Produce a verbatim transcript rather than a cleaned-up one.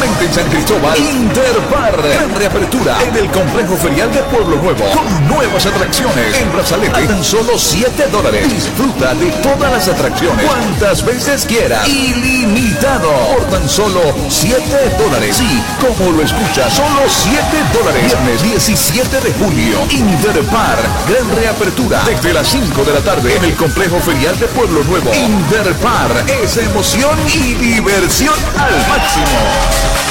nuevamente en San Cristóbal. Interpar, gran reapertura en el complejo ferial de Pueblo Nuevo, con nuevas atracciones en brazalete a tan solo siete dólares. Disfruta de todas las atracciones cuantas veces quieras, ilimitado, por tan solo siete dólares. Sí, como lo escuchas, solo siete dólares. Viernes diecisiete de julio, Interpar, gran reapertura desde las cinco de la tarde en el complejo ferial de Pueblo Nuevo. Interpar es emoción y diversión al máximo.